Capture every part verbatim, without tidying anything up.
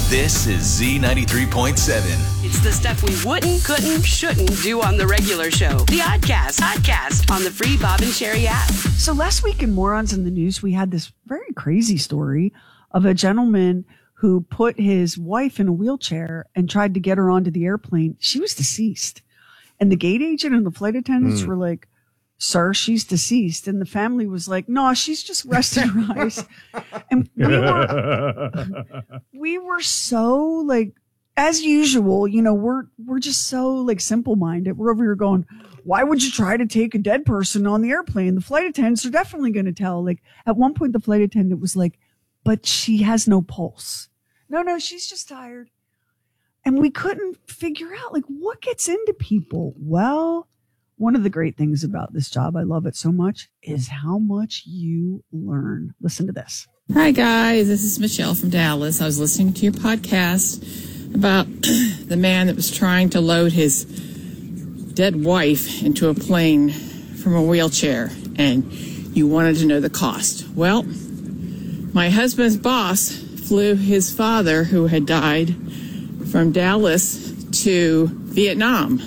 This is Z ninety-three point seven. It's the stuff we wouldn't, couldn't, shouldn't do on the regular show. The Oddcast, Podcast on the free Bob and Sherry app. So last week in Morons in the News, we had this very crazy story of a gentleman who put his wife in a wheelchair and tried to get her onto the airplane. She was deceased. And the gate agent and the flight attendants mm. were like, sir, she's deceased. And the family was like, no, she's just resting her eyes. And we were, we were so like, as usual, you know, we're, we're just so like simple minded. We're over here going, why would you try to take a dead person on the airplane? The flight attendants are definitely going to tell. Like at one point, the flight attendant was like, but she has no pulse. No, no, she's just tired. And we couldn't figure out like what gets into people. Well, one of the great things about this job, I love it so much, is how much you learn. Listen to this. Hi, guys. This is Michelle from Dallas. I was listening to your podcast about the man that was trying to load his dead wife into a plane from a wheelchair, and you wanted to know the cost. Well, my husband's boss flew his father, who had died, from Dallas to Vietnam.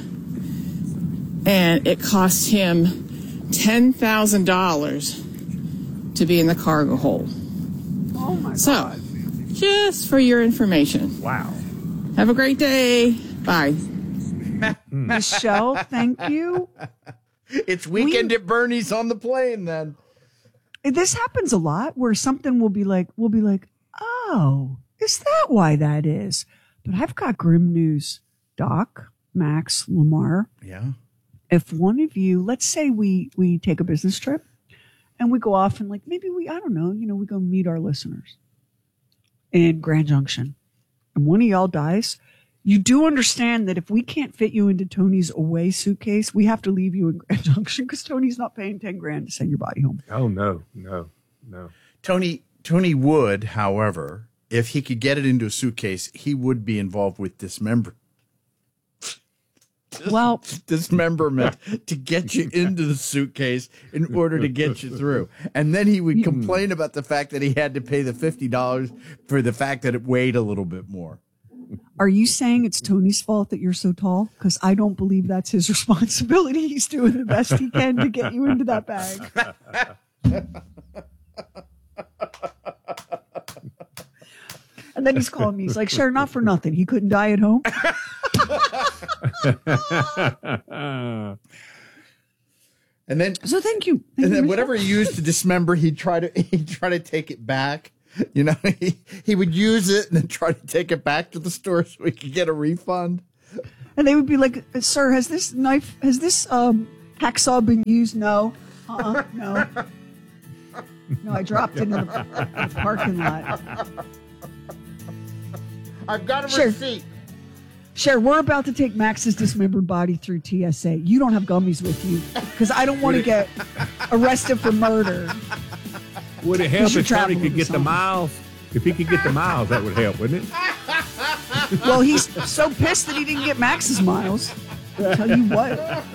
And it cost him ten thousand dollars to be in the cargo hold. Oh, my so, God. So, just for your information. Wow. Have a great day. Bye. Michelle, thank you. It's weekend we, at Bernie's on the plane then. This happens a lot where something will be like, we'll be like, oh, is that why that is? But I've got grim news. Doc, Max, Lamar. Yeah. If one of you, let's say we, we take a business trip and we go off and like, maybe we, I don't know, you know, we go meet our listeners in Grand Junction and one of y'all dies. You do understand that if we can't fit you into Tony's away suitcase, we have to leave you in Grand Junction because Tony's not paying ten grand to send your body home. Oh, no, no, no. Tony, Tony would, however, if he could get it into a suitcase, he would be involved with dismember. Well, dismemberment to get you into the suitcase in order to get you through. And then he would complain about the fact that he had to pay the fifty dollars for the fact that it weighed a little bit more. Are you saying it's Tony's fault that you're so tall? Because I don't believe that's his responsibility. He's doing the best he can to get you into that bag. And then he's calling me. He's like, sure, not for nothing. He couldn't die at home. And then, so thank you. Thank and you, then Michelle. whatever he used to dismember, he'd try to he'd try to take it back. You know, he, he would use it and then try to take it back to the store so he could get a refund. And they would be like, sir, has this knife, has this um, hacksaw been used? No. Uh-uh, no. No, I dropped it in the, in the parking lot. I've got a sure. receipt. Sure, we're about to take Max's dismembered body through T S A. You don't have gummies with you because I don't want to get arrested for murder. Would it help if Tony could get the miles? If he could get the miles, that would help, wouldn't it? Well, he's so pissed that he didn't get Max's miles. I'll tell you what.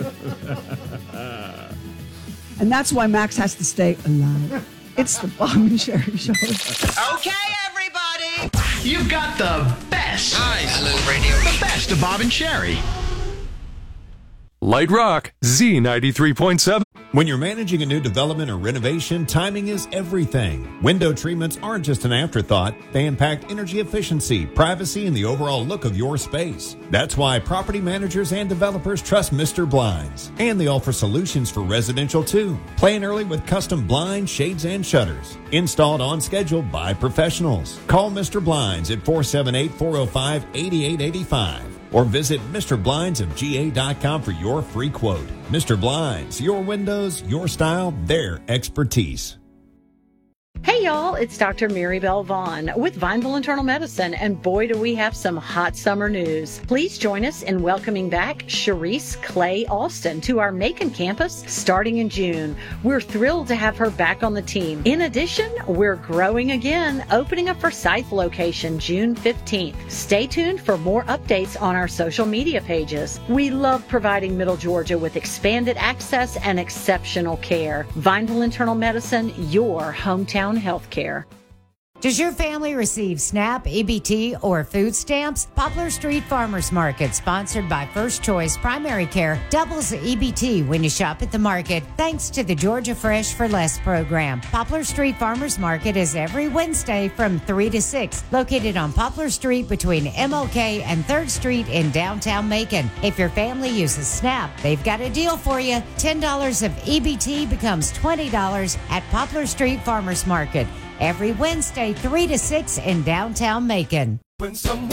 And that's why Max has to stay alive. It's the Bob and Sherry Show. Okay, everybody. You've got the best. Nice. Hello, radio. The best of Bob and Sherry. Light Rock, Z ninety-three point seven. When you're managing a new development or renovation, timing is everything. Window treatments aren't just an afterthought. They impact energy efficiency, privacy, and the overall look of your space. That's why property managers and developers trust Mister Blinds. And they offer solutions for residential too. Plan early with custom blinds, shades, and shutters. Installed on schedule by professionals. Call Mister Blinds at four seven eight, four oh five, eight eight eight five. Or visit Mister Blinds of G A dot com for your free quote. Mister Blinds, your windows, your style, their expertise. Hey y'all, it's Doctor Maribel Vaughn with Vineville Internal Medicine, and boy do we have some hot summer news. Please join us in welcoming back Sharice Clay Alston to our Macon campus starting in June. We're thrilled to have her back on the team. In addition, we're growing again, opening a Forsyth location June fifteenth. Stay tuned for more updates on our social media pages. We love providing Middle Georgia with expanded access and exceptional care. Vineville Internal Medicine, your hometown healthcare. Does your family receive SNAP, E B T, or food stamps? Poplar Street Farmers Market, sponsored by First Choice Primary Care, doubles the E B T when you shop at the market thanks to the Georgia Fresh for Less program. Poplar Street Farmers Market is every Wednesday from three to six, located on Poplar Street between M L K and third Street in downtown Macon. If your family uses SNAP, they've got a deal for you. ten dollars of E B T becomes twenty dollars at Poplar Street Farmers Market. Every Wednesday, three to six in downtown Macon. When someone